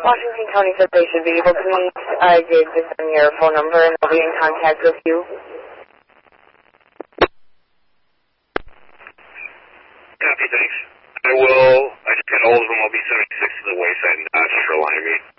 Washington County said they should be able to meet. I did give them your phone number, and they'll be in contact with you. Copy, thanks. I just got all of them. I'll be 76 to the wayside in Dodge Shoreline.